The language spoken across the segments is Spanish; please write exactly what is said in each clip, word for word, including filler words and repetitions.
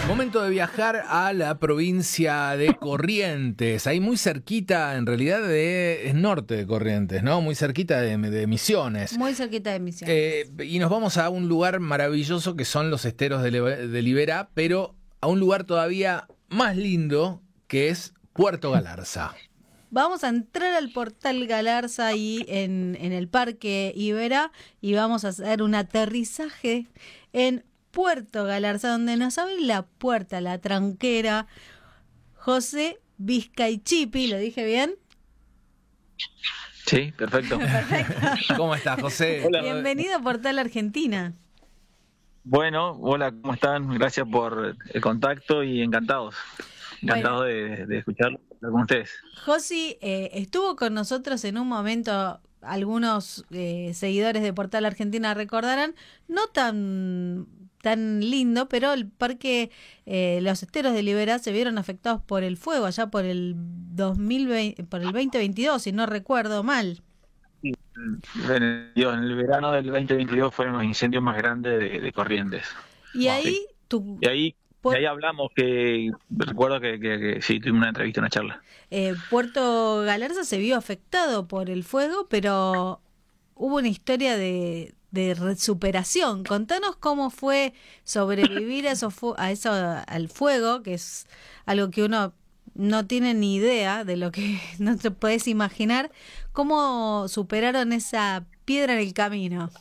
Momento de viajar a la provincia de Corrientes, ahí muy cerquita, en realidad de, es norte de Corrientes, ¿no? Muy cerquita de, de Misiones. Muy cerquita de Misiones. Eh, y nos vamos a un lugar maravilloso que son los esteros de, Le- de Liberá, pero a un lugar todavía más lindo que es Puerto Galarza. Vamos a entrar al portal Galarza ahí en, en el Parque Iberá y vamos a hacer un aterrizaje en Puerto Galarza, donde nos abre la puerta, la tranquera, José Vizcaichipi. ¿Lo dije bien? Sí, perfecto. Perfecto. ¿Cómo estás, José? Hola. Bienvenido a Portal Argentina. Bueno, hola, ¿cómo están? Gracias por el contacto y encantados. Encantados de, de escuchar con ustedes. Josi eh, estuvo con nosotros en un momento, algunos eh, seguidores de Portal Argentina recordarán, no tan tan lindo, pero el parque, eh, los esteros de Liberá se vieron afectados por el fuego allá por el dos mil veinte, por el veinte veintidós, si no recuerdo mal. En el, en el verano del veinte veintidós fueron los incendios más grandes de, de Corrientes. Y Wow. ahí Sí. tu, Y ahí, Por- y ahí hablamos que, recuerdo que, que, que sí, tuvimos una entrevista, una charla. eh, Puerto Galarza se vio afectado por el fuego, pero hubo una historia de, de re- superación. Contanos cómo fue sobrevivir a eso, fu- a eso, al fuego, que es algo que uno no tiene ni idea de lo que no te puedes imaginar. ¿Cómo superaron esa piedra en el camino?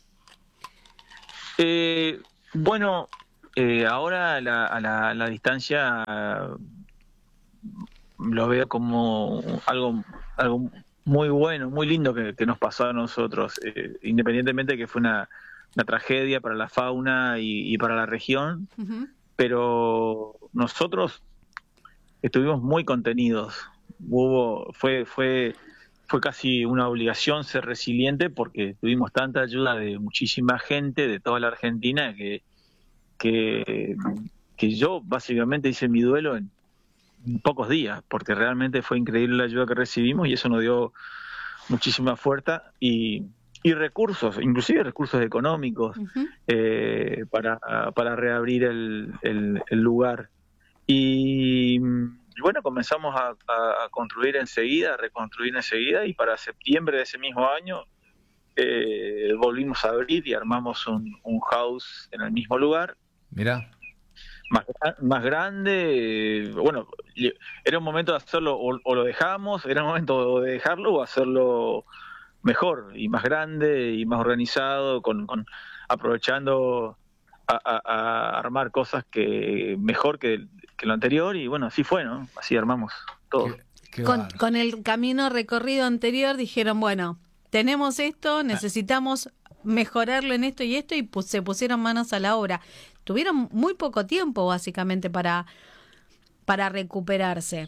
Eh, bueno, eh, ahora a la, a la, a la distancia eh, lo veo como algo, algo muy bueno, muy lindo que, que nos pasó a nosotros, eh, independientemente de que fue una, una tragedia para la fauna y, y para la región, Ujú. pero nosotros estuvimos muy contenidos. Hubo, fue, fue, fue casi una obligación ser resiliente porque tuvimos tanta ayuda de muchísima gente de toda la Argentina que, que, que yo básicamente hice mi duelo en pocos días, porque realmente fue increíble la ayuda que recibimos y eso nos dio muchísima fuerza y, y recursos, inclusive recursos económicos, Ujú. eh, para, para reabrir el, el, el lugar. Y, y bueno, comenzamos a, a, a construir enseguida, a reconstruir enseguida y para septiembre de ese mismo año eh, volvimos a abrir y armamos un, un house en el mismo lugar. Mirá. Más, más grande, eh, bueno, era un momento de hacerlo o, o lo dejamos, era un momento de dejarlo o hacerlo mejor y más grande y más organizado, con, con aprovechando a, a, a armar cosas que mejor que, que lo anterior y bueno, así fue, ¿no? Así armamos todo. Qué, qué Con, bárbaro. con el camino recorrido anterior dijeron, bueno, tenemos esto, necesitamos mejorarlo en esto y esto, y pu- se pusieron manos a la obra. Tuvieron muy poco tiempo, básicamente, para, para recuperarse.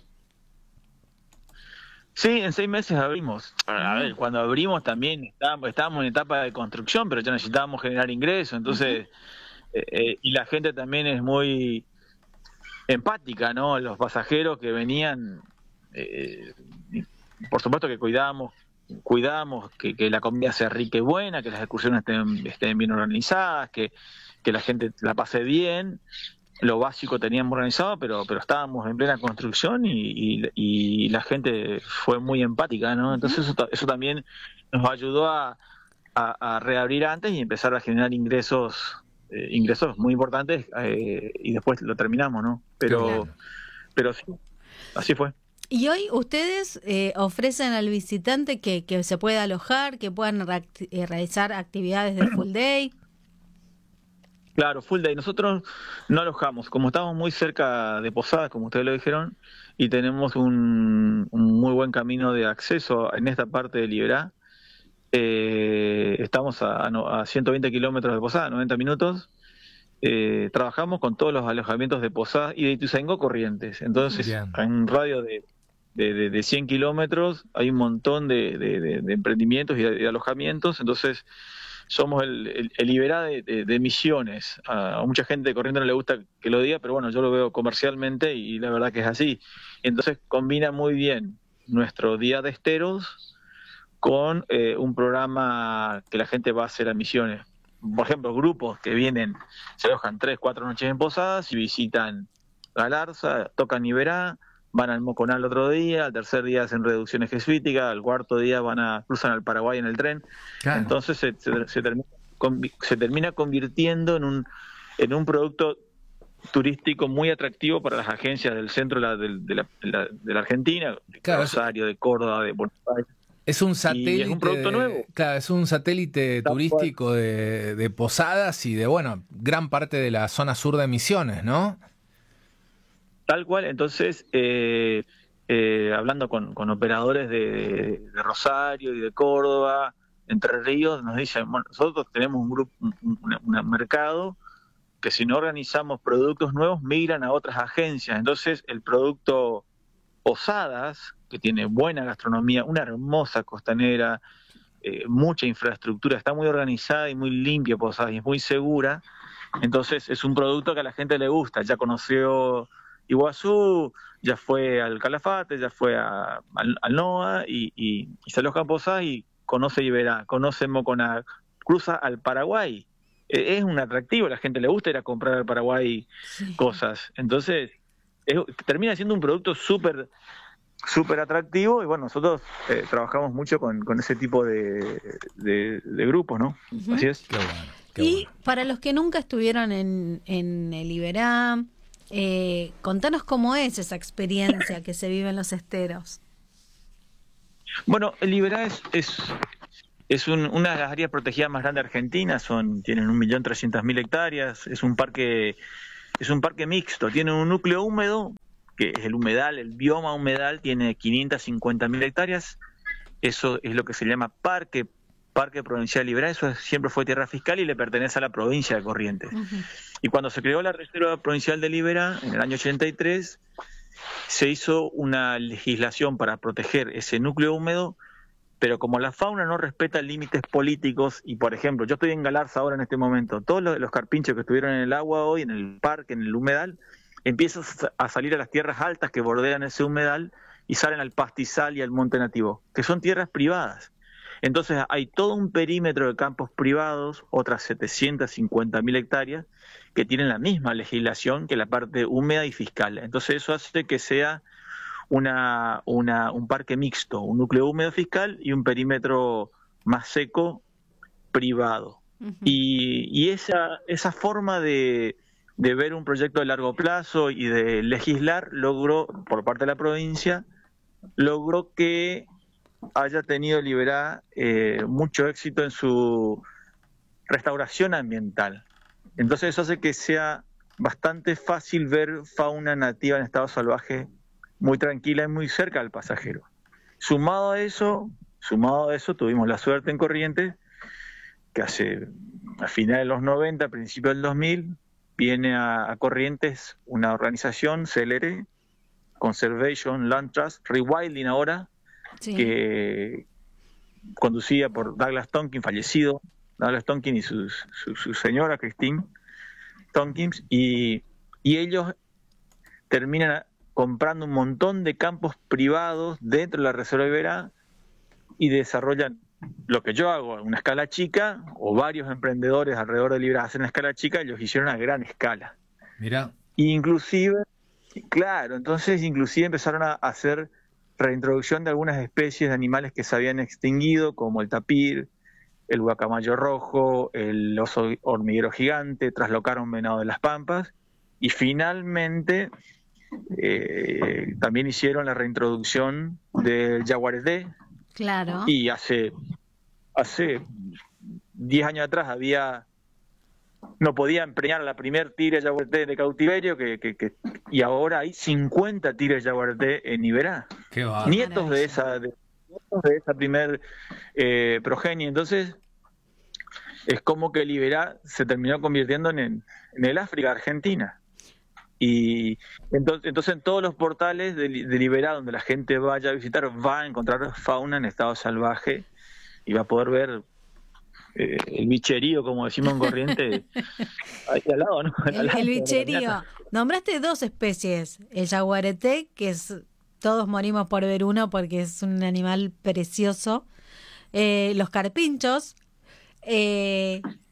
Sí, en seis meses abrimos. A ver, cuando abrimos también estábamos, estábamos en etapa de construcción, pero ya necesitábamos generar ingresos, entonces, eh, eh, y la gente también es muy empática, ¿no? Los pasajeros que venían, eh, por supuesto que cuidamos, cuidamos que, que la comida sea rica y buena, que las excursiones estén, estén bien organizadas, que, que la gente la pase bien. Lo básico teníamos organizado, pero pero estábamos en plena construcción y, y, y la gente fue muy empática, ¿no? Entonces eso, ta- eso también nos ayudó a, a, a reabrir antes y empezar a generar ingresos eh, ingresos muy importantes eh, y después lo terminamos, ¿no? Pero Claro. pero sí, así fue. Y hoy ustedes eh, ofrecen al visitante que, que se pueda alojar, que puedan react- eh, realizar actividades de full day. Claro, full day. Nosotros no alojamos, como estamos muy cerca de Posadas, como ustedes lo dijeron, y tenemos un, un muy buen camino de acceso en esta parte de Liberá. Eh, estamos a, a no- a ciento veinte kilómetros de Posadas, noventa minutos. Eh, trabajamos con todos los alojamientos de Posadas y de Ituzaingó Corrientes. Entonces, Bien. en un radio de, de, de, de cien kilómetros hay un montón de, de, de- de emprendimientos y de, de alojamientos. Entonces, somos el, el, el Iberá de, de, de Misiones. A, a mucha gente de Corrientes no le gusta que lo diga, pero bueno, yo lo veo comercialmente y la verdad que es así. Entonces combina muy bien nuestro día de esteros con eh, un programa que la gente va a hacer a Misiones. por ejemplo, grupos que vienen, se alojan tres, cuatro noches en Posadas y visitan Galarza, tocan Iberá, van al Moconá el otro día, al tercer día hacen reducciones jesuíticas, al cuarto día van a cruzan al Paraguay en el tren. Claro. Entonces se, se, se, termina, se termina convirtiendo en un, en un producto turístico muy atractivo para las agencias del centro de la, de la, de la, de la Argentina, de claro, Rosario, de Córdoba, de Buenos Aires. Es un satélite. Es un producto de, nuevo. Claro, es un satélite Tal turístico de, de Posadas y de, bueno, gran parte de la zona sur de Misiones, ¿no? Tal cual. Entonces, eh, eh, hablando con, con operadores de, de Rosario y de Córdoba, Entre Ríos, nos dicen, bueno, nosotros tenemos un grupo, un, un, un mercado que si no organizamos productos nuevos, migran a otras agencias. Entonces, el producto Posadas, que tiene buena gastronomía, una hermosa costanera, eh, mucha infraestructura, está muy organizada y muy limpia Posadas, y es muy segura. Entonces, es un producto que a la gente le gusta. Ya conoció Iguazú, ya fue al Calafate, ya fue a, al, al NOA, y, y, y se aloja en Posadas y conoce Iberá, conoce Moconá, cruza al Paraguay. Es un atractivo, a la gente le gusta ir a comprar al Paraguay sí. cosas. Entonces, es, termina siendo un producto súper súper atractivo, y bueno, nosotros eh, trabajamos mucho con, con ese tipo de, de, de grupos, ¿no? Uh-huh. Así es. Qué bueno, qué y bueno. Para los que nunca estuvieron en, en el Iberá, eh, contanos cómo es esa experiencia que se vive en los esteros. Bueno, el Iberá es... es Es un, una de las áreas protegidas más grandes de Argentina, son, tienen un millón trescientas mil hectáreas, es un parque, es un parque mixto, tiene un núcleo húmedo, que es el humedal, el bioma humedal, tiene quinientas cincuenta mil hectáreas, eso es lo que se llama parque, parque provincial Iberá, eso es, siempre fue tierra fiscal y le pertenece a la provincia de Corrientes. Uh-huh. Y cuando se creó la Reserva Provincial del Iberá, en el año ochenta y tres, se hizo una legislación para proteger ese núcleo húmedo, pero como la fauna no respeta límites políticos, y por ejemplo, yo estoy en Galarza ahora en este momento, todos los, los carpinchos que estuvieron en el agua hoy, en el parque, en el humedal, empiezan a salir a las tierras altas que bordean ese humedal y salen al pastizal y al monte nativo, que son tierras privadas. Entonces hay todo un perímetro de campos privados, otras setecientas cincuenta mil hectáreas, que tienen la misma legislación que la parte húmeda y fiscal. Entonces eso hace que sea Una, una, un parque mixto, un núcleo húmedo fiscal y un perímetro más seco privado. Uh-huh. Y, y esa, esa forma de, de ver un proyecto de largo plazo y de legislar logró, por parte de la provincia, logró que haya tenido el Iberá eh, mucho éxito en su restauración ambiental. Entonces eso hace que sea bastante fácil ver fauna nativa en estado salvaje muy tranquila y muy cerca del pasajero. Sumado a eso, sumado a eso, tuvimos la suerte en Corrientes, que hace, a finales de los noventa, a principios del dos mil, viene a, a Corrientes una organización, C L R, Conservation Land Trust, Rewilding ahora, sí. que conducida por Douglas Tonkin, fallecido, Douglas Tonkin y su, su, su señora, Christine Tonkins, y, y ellos terminan comprando un montón de campos privados dentro de la Reserva Iberá y desarrollan lo que yo hago a una escala chica, o varios emprendedores alrededor del Iberá hacen a escala chica, ellos hicieron a gran escala. Mira. Inclusive, claro, entonces inclusive empezaron a hacer reintroducción de algunas especies de animales que se habían extinguido, como el tapir, el guacamayo rojo, el oso hormiguero gigante, traslocaron venado de las pampas, y finalmente Eh, también hicieron la reintroducción del jaguareté. Claro. Y hace hace diez años atrás había no podían preñar a la primer tigre jaguareté de cautiverio que, que, que y ahora hay cincuenta tigres jaguareté en Iberá. Qué va. Nietos de esa de, nietos de esa primer eh, progenie. Entonces es como que el Iberá se terminó convirtiendo en, en el África Argentina. Y entonces, entonces en todos los portales de, de Iberá donde la gente vaya a visitar va a encontrar fauna en estado salvaje y va a poder ver eh, el bicherío, como decimos en Corrientes, ahí al lado, ¿no? El, el bicherío. Nombraste dos especies, el jaguareté, que es todos morimos por ver uno porque es un animal precioso, eh, los carpinchos, eh,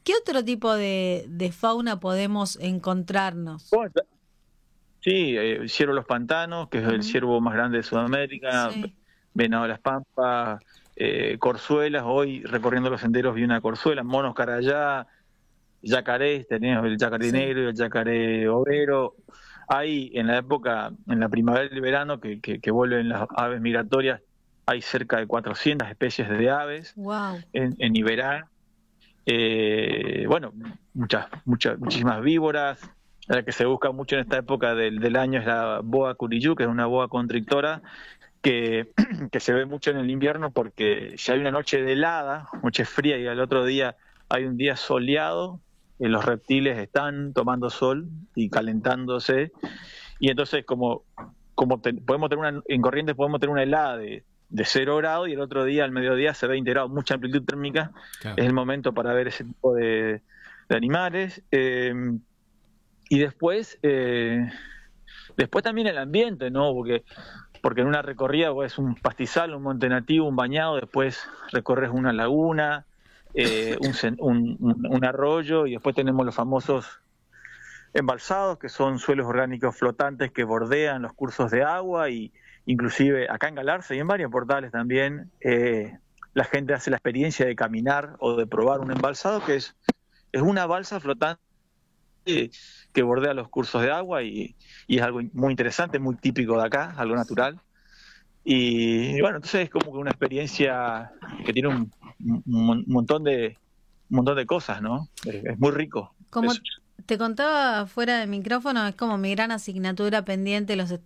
¿Qué otro tipo de, de fauna podemos encontrarnos? Bueno, sí, eh, ciervo de los pantanos, que es el Ujú. ciervo más grande de Sudamérica, Sí. venado de las pampas, eh, corzuelas. Hoy recorriendo los senderos vi una corzuela, monos carayá, yacarés, tenemos el yacaré Sí. negro y el yacaré overo. Hay en la época, en la primavera y el verano, que, que, que vuelven las aves migratorias, hay cerca de cuatrocientas especies de aves Wow. en, en Iberá. Eh, bueno, muchas, muchas, muchísimas víboras. La que se busca mucho en esta época del, del año es la boa curiyú, que es una boa constrictora, que, que se ve mucho en el invierno porque si hay una noche de helada, noche fría, y al otro día hay un día soleado, eh, los reptiles están tomando sol y calentándose, y entonces como, como te- podemos tener una, en Corrientes podemos tener una helada de, de cero grados y el otro día al mediodía hace veinte grados, mucha amplitud térmica, Claro. es el momento para ver ese tipo de, de animales. Eh, y después, eh, después también el ambiente, ¿no? Porque, porque en una recorrida pues, es un pastizal, un monte nativo, un bañado, después recorres una laguna, eh, un, sen- un, un- un arroyo, y después tenemos los famosos embalsados, que son suelos orgánicos flotantes que bordean los cursos de agua, y inclusive acá en Galarza y en varios portales también, eh, la gente hace la experiencia de caminar o de probar un embalsado, que es, es una balsa flotante que bordea los cursos de agua, y, y es algo muy interesante, muy típico de acá, algo natural. Y, y bueno, entonces es como que una experiencia que tiene un, un, un montón de un montón de cosas, ¿no? Es, es muy rico. Como Eso. te contaba fuera de micrófono, es como mi gran asignatura pendiente los